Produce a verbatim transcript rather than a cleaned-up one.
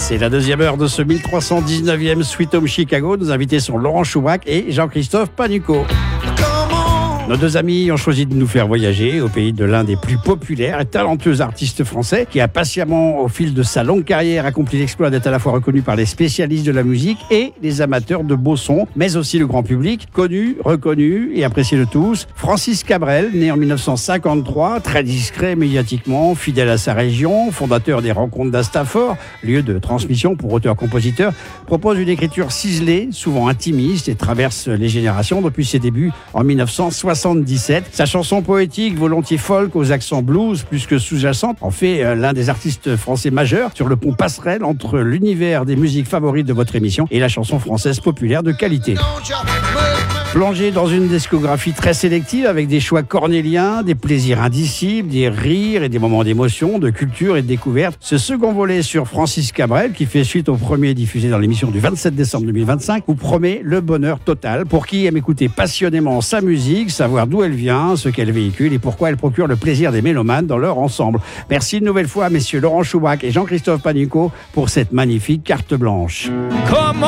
C'est la deuxième heure de ce mille trois cent dix-neuvième Sweet Home Chicago. Nos invités sont Laurent Choubrac et Jean-Christophe Panucco. Nos deux amis ont choisi de nous faire voyager au pays de l'un des plus populaires et talentueux artistes français qui a patiemment, au fil de sa longue carrière, accompli l'exploit d'être à la fois reconnu par les spécialistes de la musique et les amateurs de beaux sons, mais aussi le grand public, connu, reconnu et apprécié de tous. Francis Cabrel, né en mille neuf cent cinquante-trois, très discret médiatiquement, fidèle à sa région, fondateur des Rencontres d'Astafor, lieu de transmission pour auteurs-compositeurs, propose une écriture ciselée, souvent intimiste et traverse les générations depuis ses débuts en mille neuf cent soixante-dix-sept. Sa chanson poétique, volontiers folk aux accents blues plus que sous-jacents, en fait euh, l'un des artistes français majeurs sur le pont passerelle entre l'univers des musiques favorites de votre émission et la chanson française populaire de qualité. Plongé dans une discographie très sélective avec des choix cornéliens, des plaisirs indicibles, des rires et des moments d'émotion, de culture et de découverte, ce second volet sur Francis Cabrel, qui fait suite au premier diffusé dans l'émission du vingt-sept décembre deux mille vingt-cinq, vous promet le bonheur total pour qui aime écouter passionnément sa musique, savoir d'où elle vient, ce qu'elle véhicule et pourquoi elle procure le plaisir des mélomanes dans leur ensemble. Merci une nouvelle fois, messieurs Laurent Choubrac et Jean-Christophe Panucco, pour cette magnifique carte blanche. Comment